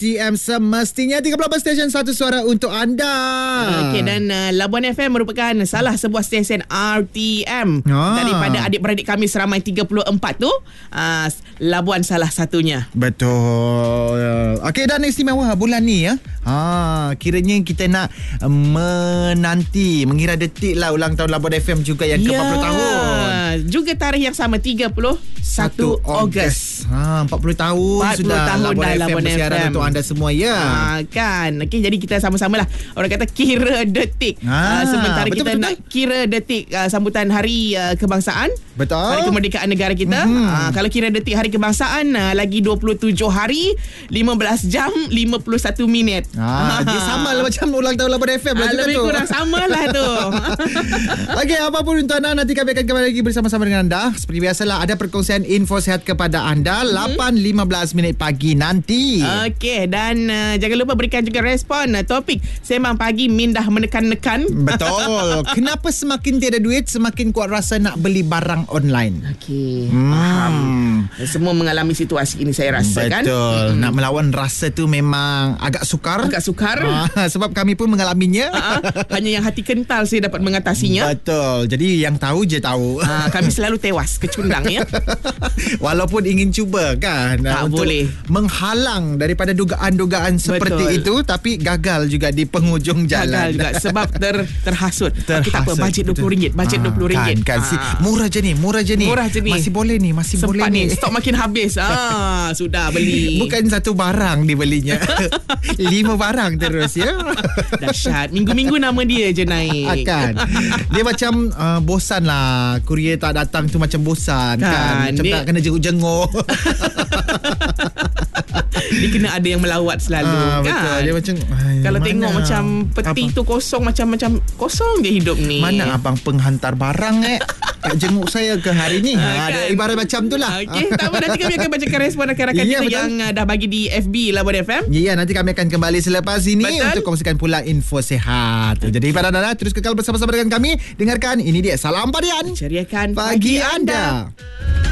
RTM semestinya 13 stesen satu suara untuk anda. Okey, dan Labuan FM merupakan salah sebuah stesen RTM. Daripada adik-beradik kami seramai 34 tu, Labuan salah satunya. Betul. Okey, dan istimewa bulan ni ya. Kiranya kita nak menanti, mengira detik lah ulang tahun Labuan FM juga yang ke-40 tahun. Juga tarikh yang sama, 31 Ogos. 40 tahun 40 sudah tahun Labuan dah FM Labuan bersiaran FM. untuk anda semua ya. Kan. Okey, jadi kita sama-sama lah, orang kata kira detik. Sementara betul, kita betul, nak kira detik sambutan hari kebangsaan. Betul. Hari kemerdekaan negara kita. Kalau kira detik hari kebangsaan, lagi 27 hari 15 jam 51 minit. Dia sama lah macam ulang tahun Labuan FM lah juga lebih tu. kurang sama lah tu. Okey, apapun untuk anda, nanti kami akan kembali lagi bersama-sama dengan anda. Seperti biasalah, ada perkongsian info sihat kepada anda 8.15 minit pagi nanti. Okey, dan jangan lupa berikan juga respon topik Sembang Pagi mindah menekan-nekan. Betul. Kenapa semakin tiada duit, semakin kuat rasa nak beli barang online? Okey, faham. Semua mengalami situasi ini, saya rasa. Betul. Kan. Nak melawan rasa tu memang agak sukar. Sebab kami pun mengalaminya. Hanya yang hati kental saya dapat mengatasinya. Betul. Jadi yang tahu je tahu. Kami selalu tewas kecundang ya. Walaupun ingin cuba kan, tak untuk boleh menghalang daripada dugaan-dugaan seperti itu, tapi gagal juga di penghujung jalan. Gagal juga sebab terhasut. Kita apa, bajet RM20, bajet RM20. Kan. Murah je ni. Masih boleh ni, sempat boleh ni. Stok makin habis. Sudah beli. Bukan satu barang dibelinya. 5 barang terus ya. Dahsyat. Minggu-minggu nama dia je naik. Kan. Dia macam bosan lah. Kurier tak datang tu macam bosan kan. Macam tak kena jenguk-jenguk. Dia kena ada yang melawat selalu kan. Betul. Dia macam kalau tengok macam peti tu kosong, macam kosong je hidup ni. Mana abang penghantar barang tak jenguk saya ke hari ni. Ada ibarat macam tu lah. Okey, tak apa, nanti kami akan bacakan respon rakan-rakan kita betul, yang dah bagi di FB Labuan FM. Ya, nanti kami akan kembali selepas ini untuk kongsikan pula info sihat. Jadi pada anda terus kekal bersama-sama dengan kami. Dengarkan, ini dia Salam Padian, ceriakan pagi anda.